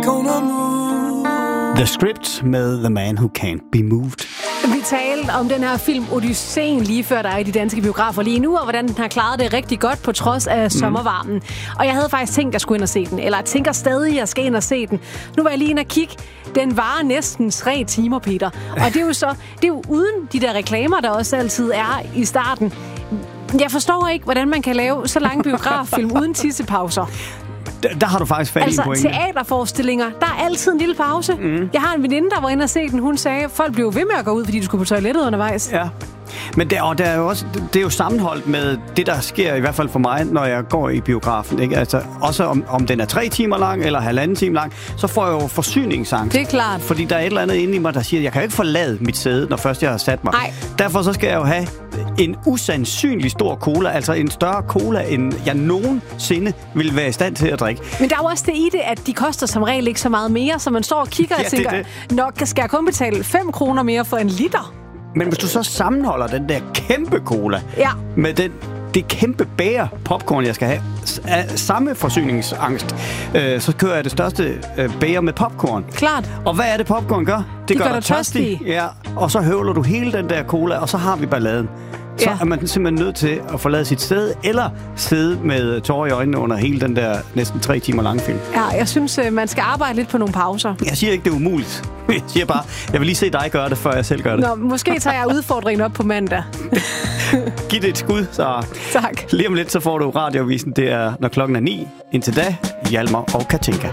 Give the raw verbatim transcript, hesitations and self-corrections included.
gonna move. The Script med The Man Who Can't Be Moved. Vi talte om den her film Odysseen lige før der er i de danske biografer lige nu, og hvordan den har klaret det rigtig godt på trods af mm. sommervarmen. Og jeg havde faktisk tænkt, at jeg skulle ind og se den, eller jeg tænker stadig, at jeg skal ind og se den. Nu var jeg lige inde og kigge. Den varer næsten tre timer, Peter. Og det er jo så, det er jo uden de der reklamer, der også altid er i starten. Jeg forstår ikke, hvordan man kan lave så lange biograffilm uden tissepauser. Der, der har du faktisk fat altså, i en pointe. Teaterforestillinger, der er altid en lille pause. Mm. Jeg har en veninde, der var inde og se den. Hun sagde, at folk blev ved med at gå ud, fordi de skulle på toilettet undervejs. Ja. Men det, og der er jo også, det er jo sammenholdt med det, der sker, i hvert fald for mig, når jeg går i biografen. Ikke? Altså, også om, om den er tre timer lang eller halvanden time lang, så får jeg jo forsyningsangst. Det er klart. Fordi der er et eller andet inde i mig, der siger, at jeg kan jo ikke forlade mit sæde, når først jeg har sat mig. Nej. Derfor så skal jeg jo have en usandsynlig stor cola, altså en større cola, end jeg nogensinde vil være i stand til at drikke. Men der er jo også det i det, at de koster som regel ikke så meget mere, så man står og kigger ja, og tænker, det, det. nok skal jeg kun betale fem kroner mere for en liter? Men hvis du så sammenholder den der kæmpe cola ja. med den, det kæmpe bære popcorn, jeg skal have, af samme forsyningsangst, øh, så kører jeg det største øh, bære med popcorn. Klart. Og hvad er det, popcorn gør? Det De gør, gør dig tørstig. tørstig. Ja, og så høvler du hele den der cola, og så har vi balladen. Så ja. er man simpelthen nødt til at forlade sit sted, eller sidde med tårer i øjnene under hele den der næsten tre timer lange film. Ja, jeg synes, man skal arbejde lidt på nogle pauser. Jeg siger ikke, det er umuligt. Jeg siger bare, jeg vil lige se dig gøre det, før jeg selv gør det. Nå, måske tager jeg udfordringen op på mandag. Giv det et skud, så tak. Lige om lidt, så får du radiovisen. Det er, når klokken er ni. Indtil da, Hjalmar og Katinka.